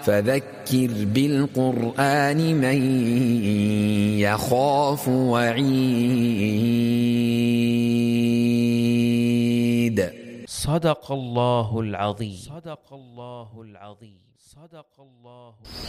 فذكر بالقرآن من يخاف وعيد. صدق الله العظيم. صدق الله العظيم. صدق الله